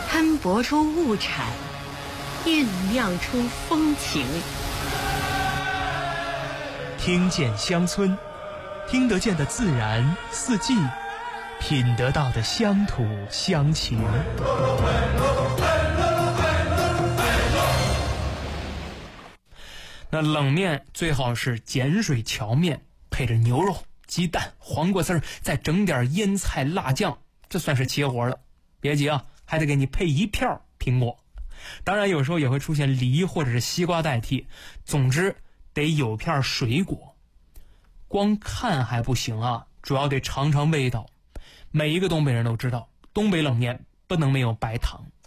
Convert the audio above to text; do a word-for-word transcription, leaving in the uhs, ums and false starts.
摊薄出物产，酝酿出风情。 听见乡村，听得见的自然四季，品得到的乡土乡情。那冷面最好是碱水荞面，配着牛肉、鸡蛋、黄瓜丝儿，再整点腌菜辣酱，这算是齐活了。别急啊，还得给你配一片苹果。当然有时候也会出现梨或者是西瓜代替，总之得有片水果。光看还不行啊，主要得尝尝味道。每一个东北人都知道，东北冷面不能没有白糖。